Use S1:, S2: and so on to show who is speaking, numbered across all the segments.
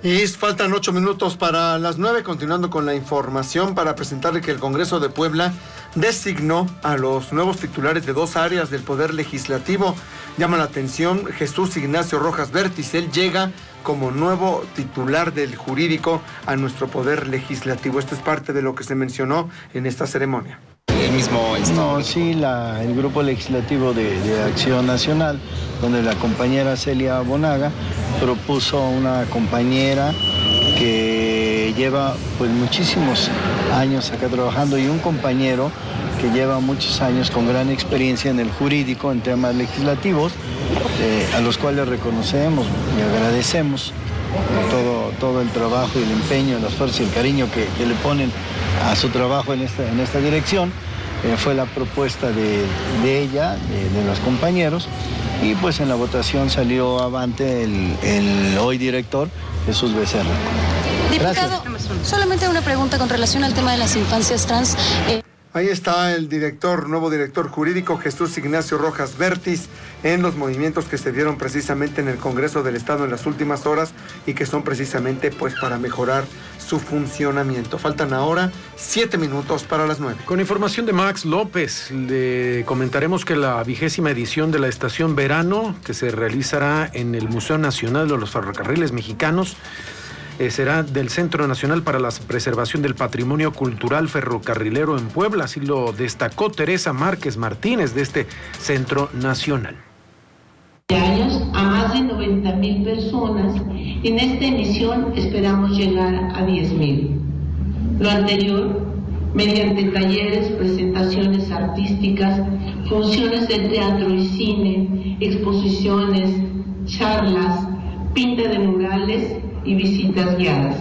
S1: Y faltan 8 minutos para las 9, continuando con la información para presentarle que el Congreso de Puebla designó a los nuevos titulares de 2 áreas del Poder Legislativo. Llama la atención Jesús Ignacio Rojas Bertis. Él llega como nuevo titular del jurídico a nuestro Poder Legislativo. Esto es parte de lo que se mencionó en esta ceremonia.
S2: El mismo estado.
S3: No, sí, el Grupo Legislativo de Acción Nacional, donde la compañera Celia Bonaga propuso una compañera que lleva pues muchísimos años acá trabajando y un compañero que lleva muchos años con gran experiencia en el jurídico, en temas legislativos, a los cuales reconocemos y agradecemos todo el trabajo y el empeño, el esfuerzo y el cariño que le ponen a su trabajo en esta dirección. Fue la propuesta de ella, de los compañeros, y pues en la votación salió avante el hoy director Jesús Becerra.
S4: Diputado, solamente una pregunta con relación al tema de las infancias trans.
S1: Ahí está el nuevo director jurídico Jesús Ignacio Rojas Bertis, en los movimientos que se dieron precisamente en el Congreso del Estado en las últimas horas y que son precisamente pues para mejorar su funcionamiento. Faltan ahora 7 minutos para las 9.
S5: Con información de Max López, le comentaremos que la 20ª edición de la Estación Verano, que se realizará en el Museo Nacional de los Ferrocarriles Mexicanos, será del Centro Nacional para la Preservación del Patrimonio Cultural Ferrocarrilero en Puebla. Así lo destacó Teresa Márquez Martínez de este Centro Nacional.
S6: Años a más de 90,000 personas. En esta emisión esperamos llegar a 10,000. Lo anterior, mediante talleres, presentaciones artísticas, funciones de teatro y cine, exposiciones, charlas, pinta de murales y visitas guiadas.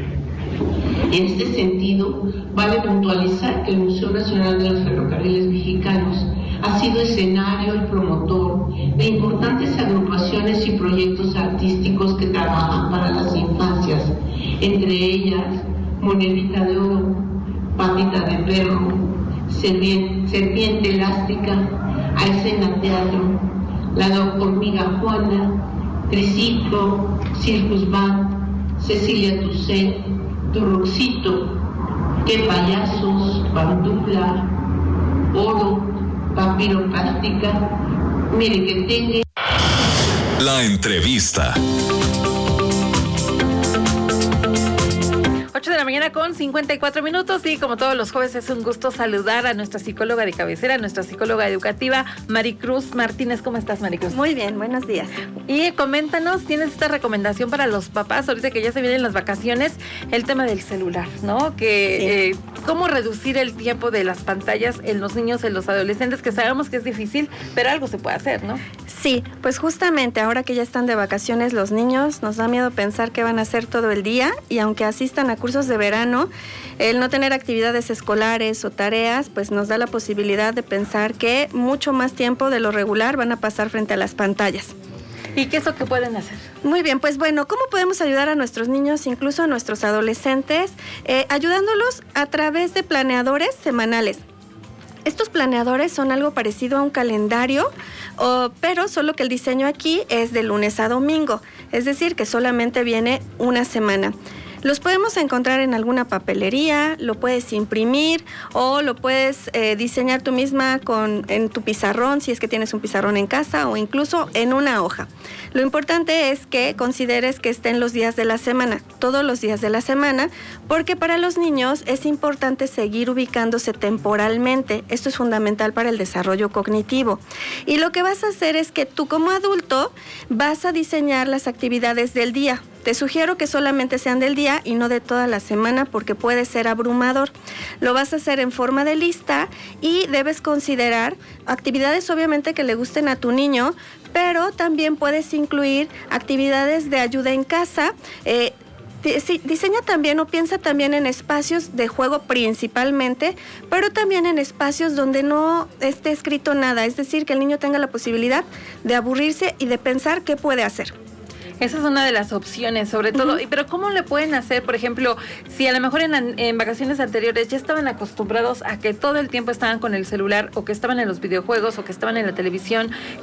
S6: En este sentido, vale puntualizar que el Museo Nacional de los Ferrocarriles Mexicanos ha sido escenario y promotor de importantes agrupaciones y proyectos artísticos que trabajan para las infancias, entre ellas Monedita de Oro, Patita de Perro, Serpiente Elástica, Aesena Teatro, La Hormiga Juana, Triciclo, Circus Band, Cecilia Toussaint, Turroxito, Qué Payasos, Bandufla, Oro, Vampiro Plástica, Mire que tenga.
S7: La entrevista.
S8: 8 de la mañana con 54 minutos y como todos los jueves es un gusto saludar a nuestra psicóloga de cabecera, nuestra psicóloga educativa, Maricruz Martínez. ¿Cómo estás, Maricruz?
S9: Muy bien, buenos días.
S8: Y coméntanos, tienes esta recomendación para los papás, ahorita que ya se vienen las vacaciones, el tema del celular, ¿no? Que cómo reducir el tiempo de las pantallas en los niños, en los adolescentes, que sabemos que es difícil, pero algo se puede hacer, ¿no?
S9: Sí, pues justamente ahora que ya están de vacaciones los niños, nos da miedo pensar qué van a hacer todo el día, y aunque asistan a cursos de verano, el no tener actividades escolares o tareas, pues nos da la posibilidad de pensar que mucho más tiempo de lo regular van a pasar frente a las pantallas.
S8: ¿Y qué es lo que pueden hacer?
S9: Muy bien, pues bueno, ¿cómo podemos ayudar a nuestros niños, incluso a nuestros adolescentes? Ayudándolos a través de planeadores semanales. Estos planeadores son algo parecido a un calendario, pero solo que el diseño aquí es de lunes a domingo, es decir, que solamente viene una semana. Los podemos encontrar en alguna papelería, lo puedes imprimir o lo puedes diseñar tú misma en tu pizarrón, si es que tienes un pizarrón en casa, o incluso en una hoja. Lo importante es que consideres que estén los días de la semana, todos los días de la semana, porque para los niños es importante seguir ubicándose temporalmente. Esto es fundamental para el desarrollo cognitivo. Y lo que vas a hacer es que tú como adulto vas a diseñar las actividades del día. Te sugiero que solamente sean del día y no de toda la semana porque puede ser abrumador. Lo vas a hacer en forma de lista y debes considerar actividades obviamente que le gusten a tu niño, pero también puedes incluir actividades de ayuda en casa. Diseña también o piensa también en espacios de juego principalmente, pero también en espacios donde no esté escrito nada, es decir, que el niño tenga la posibilidad de aburrirse y de pensar qué puede hacer.
S8: Esa es una de las opciones, sobre todo. Pero ¿cómo le pueden hacer, por ejemplo, si a lo mejor en vacaciones anteriores ya estaban acostumbrados a que todo el tiempo estaban con el celular, o que estaban en los videojuegos, o que estaban en la televisión?